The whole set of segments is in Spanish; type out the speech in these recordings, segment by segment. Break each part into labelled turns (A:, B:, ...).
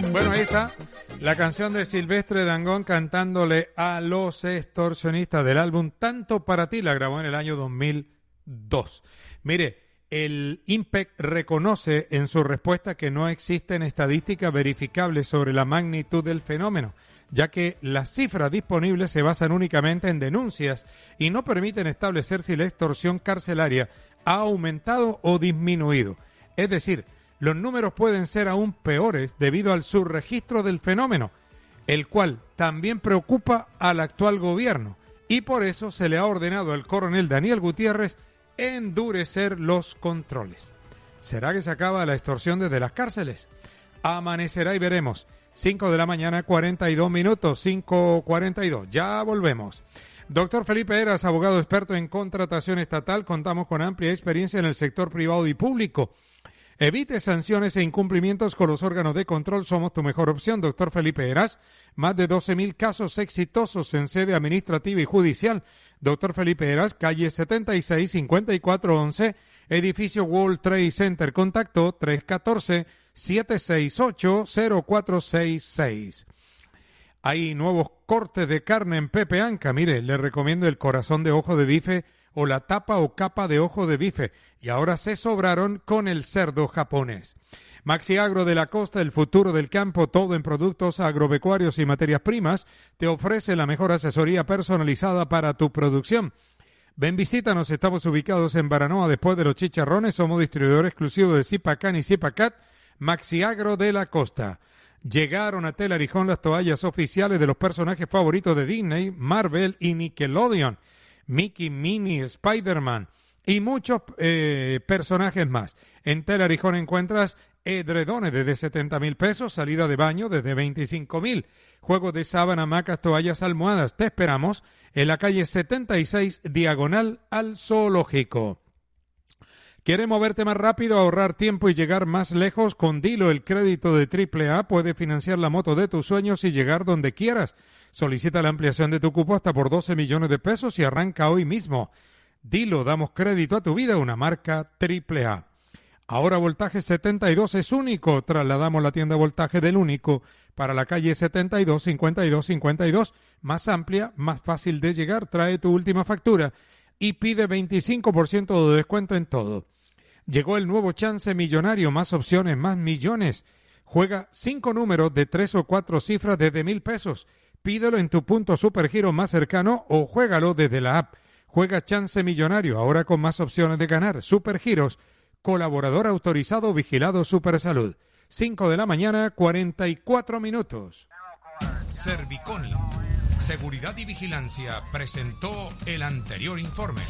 A: Bueno, ahí está la canción de Silvestre Dangond cantándole a los extorsionistas del álbum Tanto para ti, la grabó en el año 2002. Mire, el INPEC reconoce en su respuesta que no existen estadísticas verificables sobre la magnitud del fenómeno, ya que las cifras disponibles se basan únicamente en denuncias y no permiten establecer si la extorsión carcelaria ha aumentado o disminuido. Es decir, los números pueden ser aún peores debido al subregistro del fenómeno, el cual también preocupa al actual gobierno, y por eso se le ha ordenado al coronel Daniel Gutiérrez endurecer los controles. ¿Será que se acaba la extorsión desde las cárceles? Amanecerá y veremos. 5 de la mañana, 42 minutos, 5:42. Ya volvemos. Doctor Felipe Heras, abogado experto en contratación estatal. Contamos con amplia experiencia en el sector privado y público. Evite sanciones e incumplimientos con los órganos de control. Somos tu mejor opción, doctor Felipe Heras. Más de 12,000 casos exitosos en sede administrativa y judicial. Doctor Felipe Heras, calle 76, 5411, edificio World Trade Center. Contacto 314-768-0466. Hay nuevos cortes de carne en Pepe Anca. Mire, le recomiendo el corazón de ojo de bife o la tapa o capa de ojo de bife. Y ahora se sobraron con el cerdo japonés. Maxi Agro de la Costa, el futuro del campo, todo en productos agropecuarios y materias primas, te ofrece la mejor asesoría personalizada para tu producción. Ven, visítanos, estamos ubicados en Baranoa, después de los Chicharrones, somos distribuidor exclusivo de Zipacán y Zipacat. Maxi Agro de la Costa. Llegaron a Tel Arijón las toallas oficiales de los personajes favoritos de Disney, Marvel y Nickelodeon, Mickey, Minnie, Spider-Man y muchos personajes más. En Tel Arijón encuentras edredones desde 70,000 pesos, salida de baño desde 25,000, juegos de sábana, hamacas, toallas, almohadas. Te esperamos en la calle 76, diagonal al Zoológico. ¿Quieres moverte más rápido, ahorrar tiempo y llegar más lejos? Con Dilo, el crédito de AAA, puedes financiar la moto de tus sueños y llegar donde quieras. Solicita la ampliación de tu cupo hasta por 12 millones de pesos y arranca hoy mismo. Dilo, damos crédito a tu vida, una marca AAA. Ahora Voltaje 72 es único. Trasladamos la tienda Voltaje del Único para la calle 72, 52, más amplia, más fácil de llegar. Trae tu última factura y pide 25% de descuento en todo. Llegó el nuevo chance millonario, más opciones, más millones. Juega 5 números de 3 o 4 cifras desde 1,000 pesos. Pídelo en tu punto Supergiro más cercano o juégalo desde la app. Juega chance millonario, ahora con más opciones de ganar. Supergiros, colaborador autorizado, vigilado Supersalud. 5 de la mañana, 44 minutos.
B: Serviconi, Seguridad y Vigilancia, presentó el anterior informe.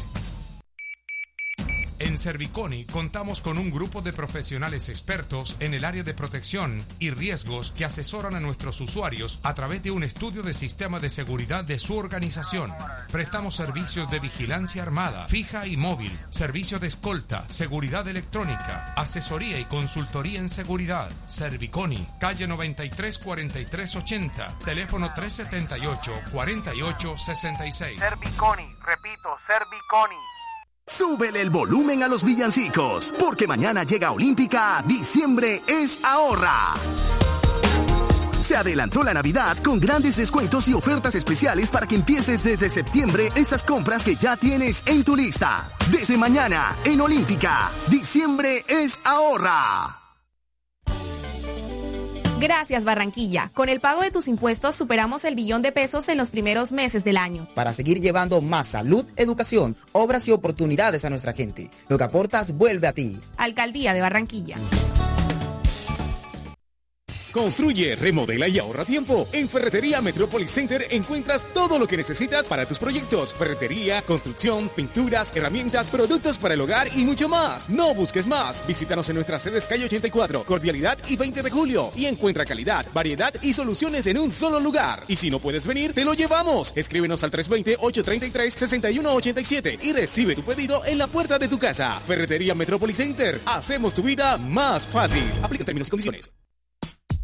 B: En Serviconi contamos con un grupo de profesionales expertos en el área de protección y riesgos que asesoran a nuestros usuarios a través de un estudio de sistema de seguridad de su organización. Prestamos servicios de vigilancia armada, fija y móvil, servicio de escolta, seguridad electrónica, asesoría y consultoría en seguridad. Serviconi, calle 93 43 80, teléfono 378 48 66.
C: Serviconi, repito, Serviconi.
D: Súbele el volumen a los villancicos, porque mañana llega Olímpica, diciembre es ahorra. Se adelantó la Navidad con grandes descuentos y ofertas especiales para que empieces desde septiembre esas compras que ya tienes en tu lista. Desde mañana, en Olímpica, diciembre es ahorra.
E: Gracias, Barranquilla. Con el pago de tus impuestos superamos el $1 billón en los primeros meses del año.
F: Para seguir llevando más salud, educación, obras y oportunidades a nuestra gente. Lo que aportas vuelve a ti.
E: Alcaldía de Barranquilla.
G: Construye, remodela y ahorra tiempo. En Ferretería Metropolis Center encuentras todo lo que necesitas para tus proyectos. Ferretería, construcción, pinturas, herramientas, productos para el hogar y mucho más. No busques más. Visítanos en nuestras sedes calle 84, Cordialidad y 20 de julio. Y encuentra calidad, variedad y soluciones en un solo lugar. Y si no puedes venir, te lo llevamos. Escríbenos al 320-833-6187 y recibe tu pedido en la puerta de tu casa. Ferretería Metropolis Center. Hacemos tu vida más fácil. Aplica términos y condiciones.